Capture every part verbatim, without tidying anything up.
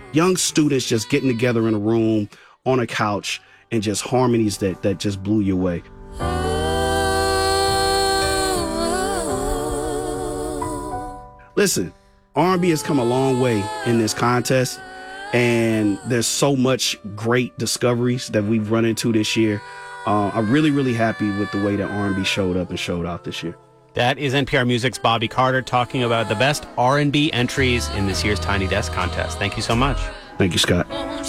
young students just getting together in a room on a couch and just harmonies that, that just blew you away. Listen, R and B has come a long way in this contest, and there's so much great discoveries that we've run into this year. Uh, I'm really, really happy with the way that R and B showed up and showed out this year. That is N P R Music's Bobby Carter talking about the best R and B entries in this year's Tiny Desk contest. Thank you so much. Thank you, Scott.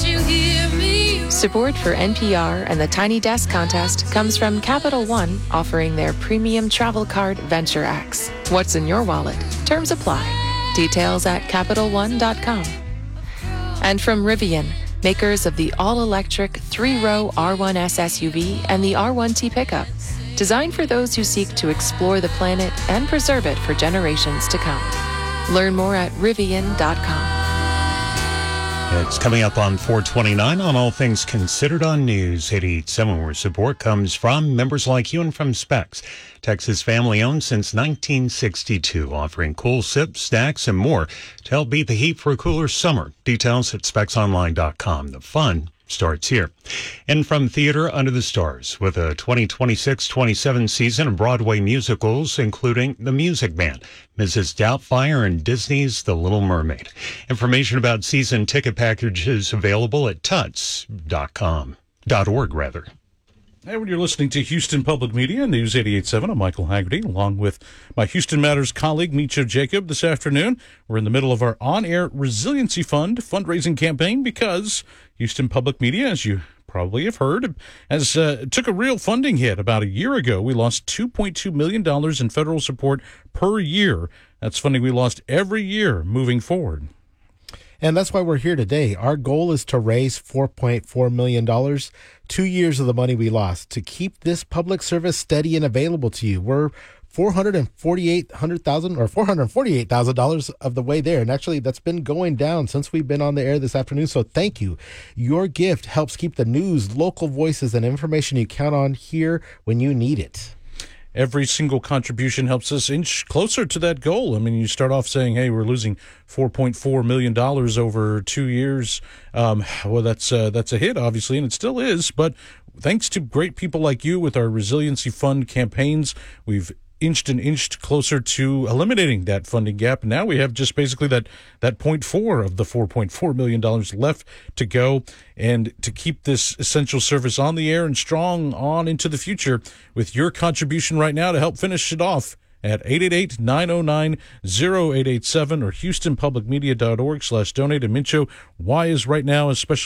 Support for N P R and the Tiny Desk contest comes from Capital One, offering their premium travel card Venture X. What's in your wallet? Terms apply. Details at Capital One dot com. And from Rivian, makers of the all-electric three-row R one S S U V and the R one T pickup, designed for those who seek to explore the planet and preserve it for generations to come. Learn more at Rivian dot com. It's coming up on four twenty-nine on All Things Considered on News eighty-eight point seven, where support comes from members like you and from Specs. Texas family-owned since nineteen sixty-two, offering cool sips, snacks, and more to help beat the heat for a cooler summer. Details at specs online dot com. The fun starts here. And from Theater Under the Stars, with a twenty twenty-six twenty-seven season of Broadway musicals, including The Music Man, Missus Doubtfire, and Disney's The Little Mermaid. Information about season ticket packages available at tuts dot com. Dot org, rather. Hey, when you're listening to Houston Public Media, News eighty-eight point seven, I'm Michael Haggerty, along with my Houston Matters colleague, Micho Jacob, this afternoon. We're in the middle of our on-air Resiliency Fund fundraising campaign because Houston Public Media, as you probably have heard, has uh, took a real funding hit about a year ago. We lost two point two million dollars in federal support per year. That's funding we lost every year moving forward. And that's why we're here today. Our goal is to raise four point four million dollars, two years of the money we lost, to keep this public service steady and available to you. We're four hundred forty-eight thousand dollars or four hundred forty-eight thousand dollars of the way there. And actually, that's been going down since we've been on the air this afternoon. So thank you. Your gift helps keep the news, local voices, and information you count on here when you need it. Every single contribution helps us inch closer to that goal. I mean, you start off saying, hey, we're losing four point four million dollars over two years. Um, well, that's uh, that's a hit, obviously, and it still is. But thanks to great people like you with our Resiliency Fund campaigns, we've inched and inched closer to eliminating that funding gap. Now we have just basically that that point four of the four point four million dollars left to go, and to keep this essential service on the air and strong on into the future with your contribution right now to help finish it off at eight eight eight, nine oh nine, oh eight eight seven or houston public media dot org slash donate. And Mincho, why is right now especially